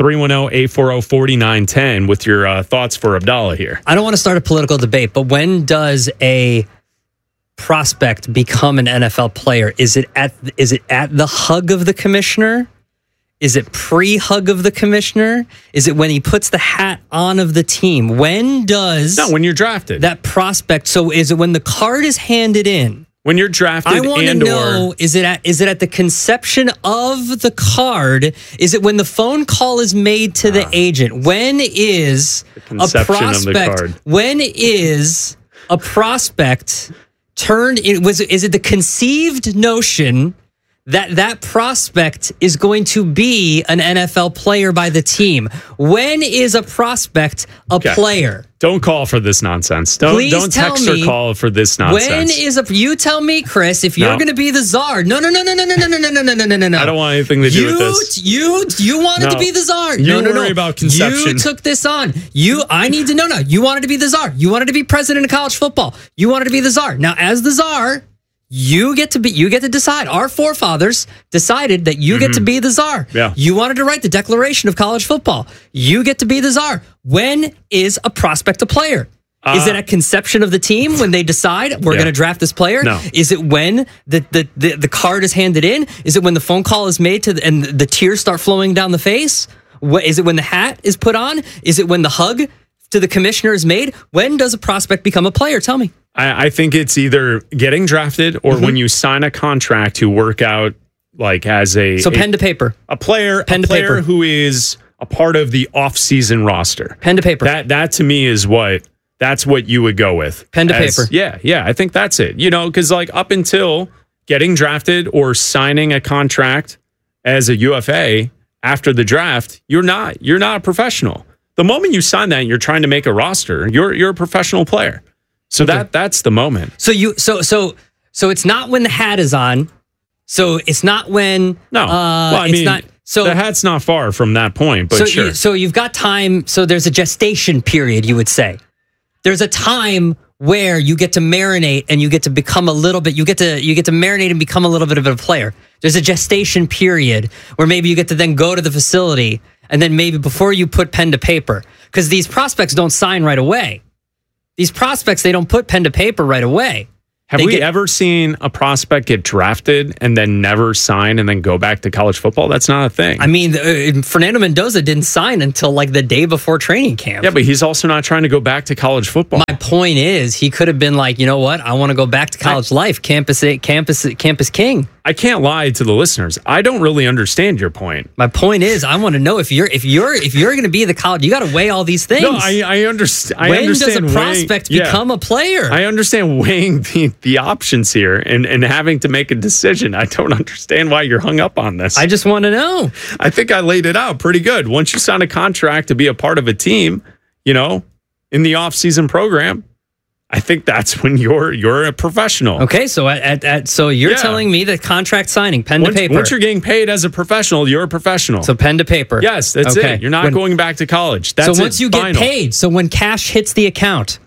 310-840-4910 with your thoughts for Abdallah here. I don't want to start a political debate, but when does a prospect become an NFL player? Is it at the hug of the commissioner? Is it pre-hug of the commissioner? Is it when he puts the hat on of the team? When you're drafted. That prospect. So is it when the card is handed in? When you're drafted, I want to know, is it at the conception of the card? Is it when the phone call is made to the agent? When is a prospect? When is a prospect turned in? Is it the conceived notion that prospect is going to be an NFL player by the team? When is a prospect a player? Don't call for this nonsense. Don't text or call for this nonsense. You tell me, Chris, if you're going to be the czar. No. I don't want anything to do with this. You wanted to be the czar. You worry about conception. You took this on. I need to know now. You wanted to be the czar. You wanted to be president of college football. You wanted to be the czar. Now, as the czar, you get to decide. Our forefathers decided that you get to be the czar. Yeah. You wanted to write the Declaration of College Football. You get to be the czar. When is a prospect a player? Is it at conception of the team when they decide we're going to draft this player? No. Is it when the card is handed in? Is it when the phone call is made and the tears start flowing down the face? Is it when the hat is put on? Is it when the hug to the commissioner is made? When does a prospect become a player? Tell me. I think it's either getting drafted or when you sign a contract to work out as pen to paper. A player who is a part of the off-season roster. Pen to paper. That to me is that's what you would go with. Pen to paper. Yeah, I think that's it. Because up until getting drafted or signing a contract as a UFA after the draft, you're not a professional. The moment you sign that and you're trying to make a roster, you're a professiontional player. So that's the moment. So it's not when the hat is on. So it's not when So the hat's not far from that point, but sure. So you've got time. So there's a gestation period, you would say. There's a time where you get to marinate and you get to become a little bit. You get to marinate and become a little bit of a player. There's a gestation period where maybe you get to then go to the facility and then maybe before you put pen to paper, because these prospects don't sign right away. These prospects, they don't put pen to paper right away. Have we ever seen a prospect get drafted and then never sign and then go back to college football? That's not a thing. I mean, Fernando Mendoza didn't sign until like the day before training camp. Yeah, but he's also not trying to go back to college football. My point is, he could have been like, you know what? I want to go back to college life. Campus king. I can't lie to the listeners. I don't really understand your point. My point is, I want to know if you're going to be the college, you got to weigh all these things. No, I understand. When does a prospect become a player? I understand weighing the options here and having to make a decision. I don't understand why you're hung up on this. I just want to know. I think I laid it out pretty good. Once you sign a contract to be a part of a team, in the off-season program, I think that's when you're a professional. Okay, so so you're telling me that contract signing, pen to paper. Once you're getting paid as a professional, you're a professional. So pen to paper. Yes, that's it. You're not going back to college. That's so once you get paid, so when cash hits the account.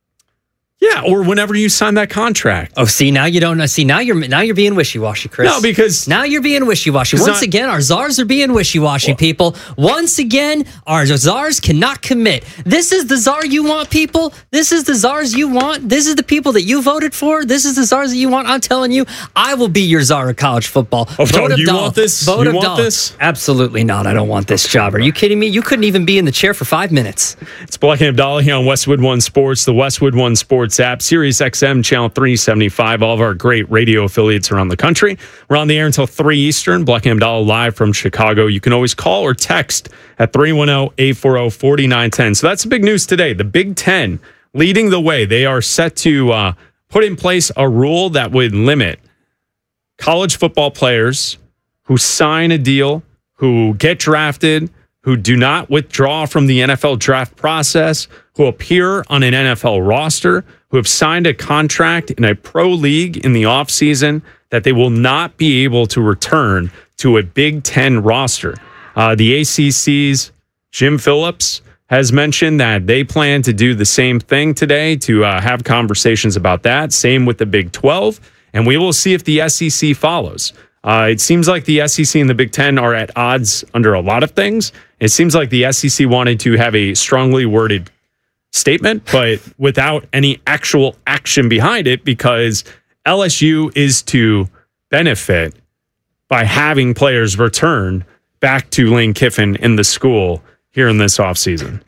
Yeah, or whenever you sign that contract. Oh, see, now you don't know. See, now you're being wishy-washy, Chris. No, because now you're being wishy-washy. Once again, our czars are being wishy-washy, people. Once again, our czars cannot commit. This is the czar you want, people. This is the czars you want. This is the people that you voted for. This is the czars that you want. I'm telling you, I will be your czar of college football. Oh, you want this? You want this? Absolutely not. I don't want this job. Are you kidding me? You couldn't even be in the chair for 5 minutes. It's Black and Abdallah here on Westwood One Sports, the Westwood One Sports app, Sirius XM, channel 375, all of our great radio affiliates around the country. We're on the air until 3 Eastern. Black and Abdallah live from Chicago. You can always call or text at 310-840-4910. So that's the big news today. The Big Ten leading the way. They are set to put in place a rule that would limit college football players who sign a deal, who get drafted, who do not withdraw from the NFL draft process, who appear on an NFL roster, who have signed a contract in a pro league in the offseason, that they will not be able to return to a Big Ten roster. The ACC's Jim Phillips has mentioned that they plan to do the same thing today, to have conversations about that. Same with the Big 12. And we will see if the SEC follows. It seems like the SEC and the Big Ten are at odds under a lot of things. It seems like the SEC wanted to have a strongly worded statement, but without any actual action behind it, because LSU is to benefit by having players return back to Lane Kiffin in the school here in this offseason.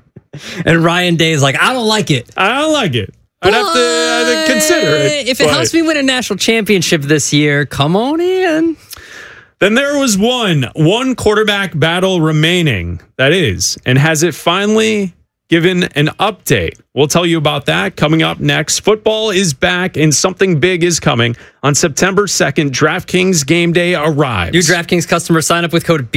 And Ryan Day is like, I don't like it. I don't like it. I'd have to consider it. If it helps me win a national championship this year, come on in. Then there was one quarterback battle remaining, that is, and has it finally given an update? We'll tell you about that coming up next. Football is back and something big is coming. On September 2nd, DraftKings Game Day arrives. New DraftKings customers sign up with code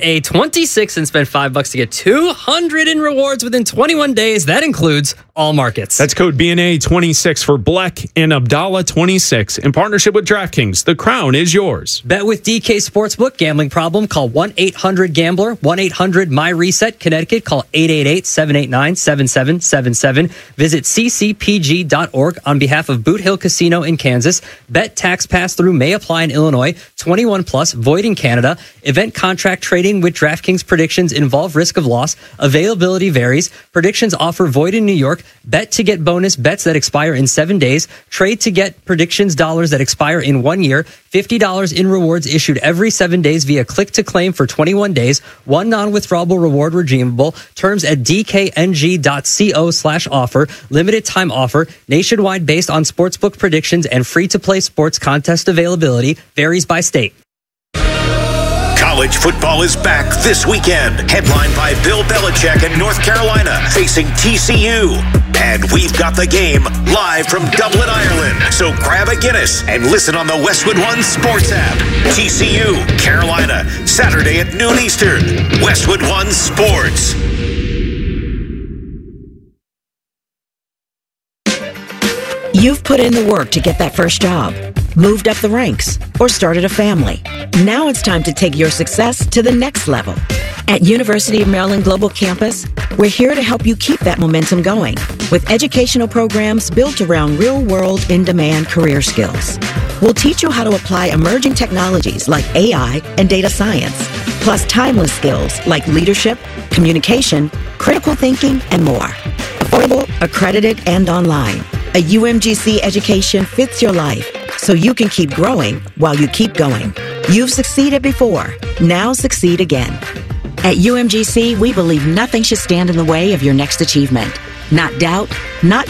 BNA26 and spend $5 to get $200 in rewards within 21 days. That includes all markets. That's code BNA26 for Black and Abdallah 26 in partnership with DraftKings. The crown is yours. Bet with DK Sportsbook. Gambling problem? Call 1-800-GAMBLER. 1-800-MY-RESET. Connecticut. Call 888-789-7777. Visit ccpg.org on behalf of Boot Hill Casino in Kansas. Bet tax pass-through may apply in Illinois. 21 plus, void in Canada. Event contract trading with DraftKings predictions involve risk of loss. Availability varies. Predictions offer void in New York. Bet to get bonus bets that expire in 7 days. Trade to get predictions dollars that expire in 1 year. $50 in rewards issued every 7 days via click to claim for 21 days. One non-withdrawable reward redeemable. Terms at dkng.co/offer. Limited time offer. Nationwide based on sportsbook predictions and free-to-play sports contest availability. Varies by state. College football is back this weekend. Headlined by Bill Belichick in North Carolina facing TCU. And we've got the game live from Dublin, Ireland. So grab a Guinness and listen on the Westwood One Sports app. TCU, Carolina, Saturday at noon Eastern. Westwood One Sports. You've put in the work to get that first job. moved up the ranks, or started a family. Now it's time to take your success to the next level. At University of Maryland Global Campus, we're here to help you keep that momentum going with educational programs built around real-world, in-demand career skills. We'll teach you how to apply emerging technologies like AI and data science, plus timeless skills like leadership, communication, critical thinking, and more. Affordable, accredited, and online. A UMGC education fits your life so you can keep growing while you keep going. You've succeeded before. Now succeed again. At UMGC, we believe nothing should stand in the way of your next achievement. Not doubt, not